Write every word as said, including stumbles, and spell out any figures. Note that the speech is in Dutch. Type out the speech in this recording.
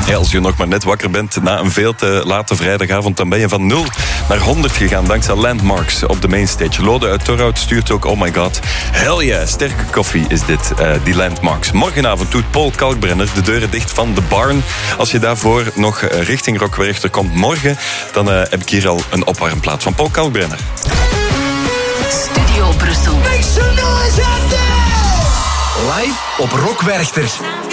Ja, als je nog maar net wakker bent na een veel te late vrijdagavond, dan ben je van nul naar honderd gegaan dankzij Landmarks op de mainstage. Lode uit Torhout stuurt ook, oh my god, hell yeah, sterke koffie is dit, uh, die Landmarks. Morgenavond doet Paul Kalkbrenner de deuren dicht van de Barn. Als je daarvoor nog richting Rockwerchter komt morgen, dan uh, heb ik hier al een opwarmplaats van Paul Kalkbrenner. Studio Brussel. Make some noise out there! Live op Rockwerchter.